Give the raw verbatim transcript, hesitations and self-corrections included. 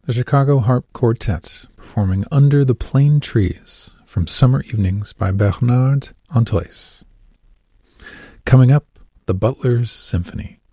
the Chicago Harp Quartet performing Under the Plane Trees from Summer Evenings by Bernard Antois. Coming up, the Butler's Symphony.